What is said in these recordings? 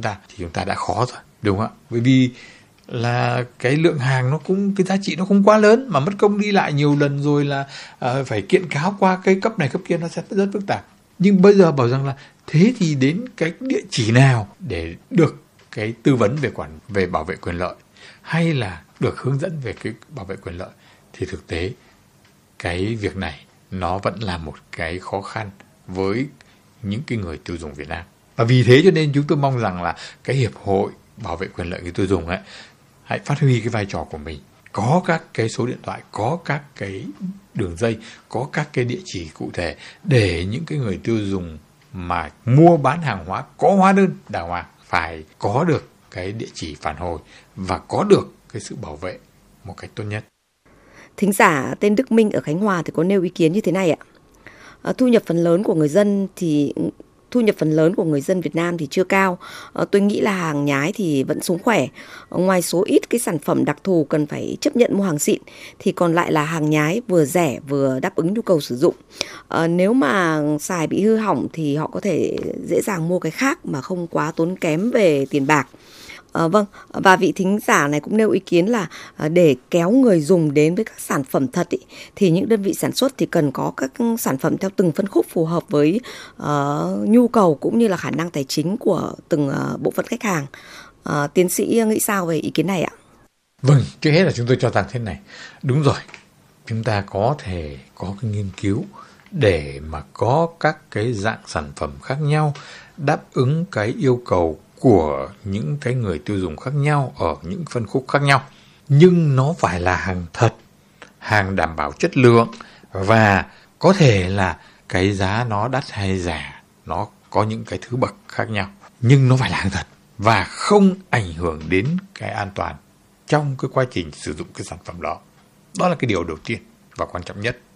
ta thì chúng ta đã khó rồi, đúng không ạ? Bởi vì là cái lượng hàng cái giá trị nó không quá lớn, mà mất công đi lại nhiều lần rồi là phải kiện cáo qua cái cấp này cấp kia, nó sẽ rất phức tạp. Nhưng bây giờ bảo rằng là thế thì đến cái địa chỉ nào để được cái tư vấn về bảo vệ quyền lợi, hay là được hướng dẫn về cái bảo vệ quyền lợi, thì thực tế cái việc này nó vẫn là một cái khó khăn với những cái người tiêu dùng Việt Nam. Và vì thế cho nên chúng tôi mong rằng là cái hiệp hội bảo vệ quyền lợi người tiêu dùng ấy hãy phát huy cái vai trò của mình, có các cái số điện thoại, có các cái đường dây, có các cái địa chỉ cụ thể để những cái người tiêu dùng mà mua bán hàng hóa có hóa đơn đàng hoàng phải có được cái địa chỉ phản hồi và có được cái sự bảo vệ một cách tốt nhất. Thính giả tên Đức Minh ở Khánh Hòa thì có nêu ý kiến như thế này ạ. Thu nhập phần lớn của người dân Việt Nam thì chưa cao. Tôi nghĩ là hàng nhái thì vẫn sống khỏe. Ngoài số ít cái sản phẩm đặc thù cần phải chấp nhận mua hàng xịn thì còn lại là hàng nhái vừa rẻ vừa đáp ứng nhu cầu sử dụng. Nếu mà xài bị hư hỏng thì họ có thể dễ dàng mua cái khác mà không quá tốn kém về tiền bạc. Vâng, và vị thính giả này cũng nêu ý kiến là để kéo người dùng đến với các sản phẩm thật thì những đơn vị sản xuất thì cần có các sản phẩm theo từng phân khúc phù hợp với nhu cầu cũng như là khả năng tài chính của từng bộ phận khách hàng. Tiến sĩ nghĩ sao về ý kiến này ạ? Vâng, trước hết là chúng tôi cho rằng thế này. Đúng rồi, chúng ta có thể có cái nghiên cứu để mà có các cái dạng sản phẩm khác nhau đáp ứng cái yêu cầu của những cái người tiêu dùng khác nhau ở những phân khúc khác nhau. Nhưng nó phải là hàng thật, hàng đảm bảo chất lượng, và có thể là cái giá nó đắt hay rẻ, nó có những cái thứ bậc khác nhau. Nhưng nó phải là hàng thật và không ảnh hưởng đến cái an toàn trong cái quá trình sử dụng cái sản phẩm đó. Đó là cái điều đầu tiên và quan trọng nhất.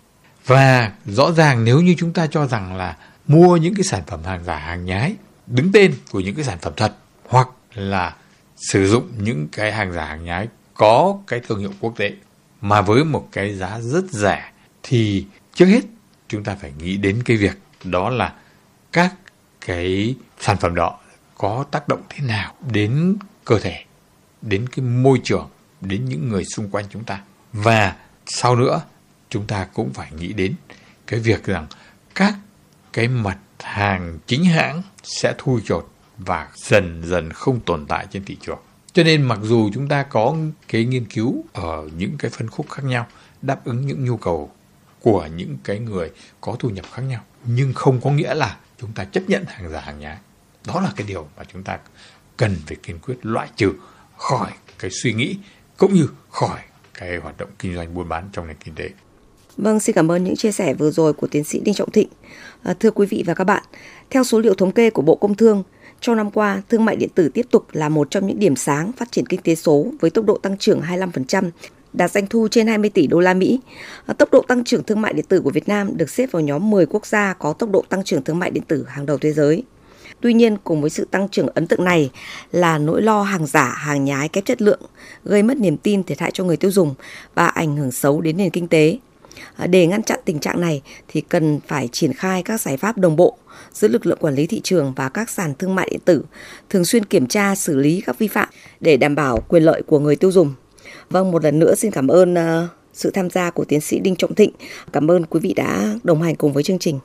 Và rõ ràng nếu như chúng ta cho rằng là mua những cái sản phẩm hàng giả, hàng nhái đứng tên của những cái sản phẩm thật, hoặc là sử dụng những cái hàng giả, hàng nhái có cái thương hiệu quốc tế mà với một cái giá rất rẻ, thì trước hết chúng ta phải nghĩ đến cái việc đó là các cái sản phẩm đó có tác động thế nào đến cơ thể, đến cái môi trường, đến những người xung quanh chúng ta. Và sau nữa chúng ta cũng phải nghĩ đến cái việc rằng các cái mặt hàng chính hãng sẽ thui chột và dần dần không tồn tại trên thị trường. Cho nên mặc dù chúng ta có cái nghiên cứu ở những cái phân khúc khác nhau, đáp ứng những nhu cầu của những cái người có thu nhập khác nhau, nhưng không có nghĩa là chúng ta chấp nhận hàng giả, hàng nhái. Đó là cái điều mà chúng ta cần phải kiên quyết loại trừ khỏi cái suy nghĩ cũng như khỏi cái hoạt động kinh doanh buôn bán trong nền kinh tế. Vâng, xin cảm ơn những chia sẻ vừa rồi của tiến sĩ Đinh Trọng Thịnh. Thưa quý vị và các bạn, theo số liệu thống kê của Bộ Công Thương, trong năm qua, thương mại điện tử tiếp tục là một trong những điểm sáng phát triển kinh tế số với tốc độ tăng trưởng 25%, đạt doanh thu trên 20 tỷ đô la Mỹ. Tốc độ tăng trưởng thương mại điện tử của Việt Nam được xếp vào nhóm 10 quốc gia có tốc độ tăng trưởng thương mại điện tử hàng đầu thế giới. Tuy nhiên, cùng với sự tăng trưởng ấn tượng này là nỗi lo hàng giả, hàng nhái kém chất lượng, gây mất niềm tin, thiệt hại cho người tiêu dùng và ảnh hưởng xấu đến nền kinh tế. Để ngăn chặn tình trạng này thì cần phải triển khai các giải pháp đồng bộ giữa lực lượng quản lý thị trường và các sàn thương mại điện tử, thường xuyên kiểm tra, xử lý các vi phạm để đảm bảo quyền lợi của người tiêu dùng. Vâng, một lần nữa xin cảm ơn sự tham gia của tiến sĩ Đinh Trọng Thịnh. Cảm ơn quý vị đã đồng hành cùng với chương trình.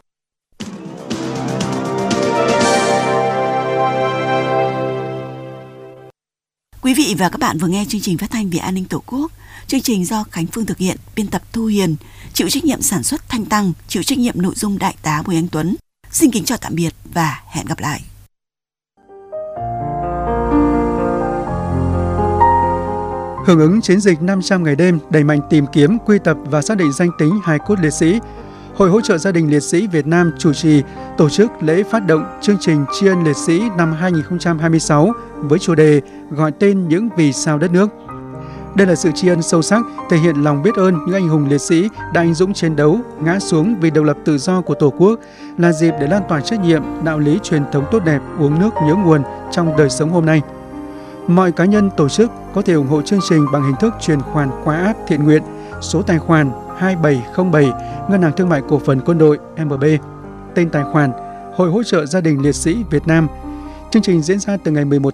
Quý vị và các bạn vừa nghe chương trình phát thanh về an ninh Tổ quốc. Chương trình do Khánh Phương thực hiện, biên tập Thu Hiền, chịu trách nhiệm sản xuất Thanh Tăng, chịu trách nhiệm nội dung Đại tá Bùi Anh Tuấn. Xin kính chào tạm biệt và hẹn gặp lại. Hưởng ứng chiến dịch 500 ngày đêm đẩy mạnh tìm kiếm, quy tập và xác định danh tính hài cốt liệt sĩ, Hội hỗ trợ gia đình liệt sĩ Việt Nam chủ trì tổ chức lễ phát động chương trình tri ân liệt sĩ năm 2026 với chủ đề gọi tên những vì sao đất nước. Đây là sự tri ân sâu sắc, thể hiện lòng biết ơn những anh hùng liệt sĩ đã anh dũng chiến đấu, ngã xuống vì độc lập tự do của Tổ quốc, là dịp để lan tỏa trách nhiệm, đạo lý truyền thống tốt đẹp, uống nước nhớ nguồn trong đời sống hôm nay. Mọi cá nhân, tổ chức có thể ủng hộ chương trình bằng hình thức chuyển khoản qua app thiện nguyện, số tài khoản 2707, Ngân hàng Thương mại Cổ phần Quân đội MB, tên tài khoản Hội hỗ trợ gia đình liệt sĩ Việt Nam. Chương trình diễn ra từ ngày 11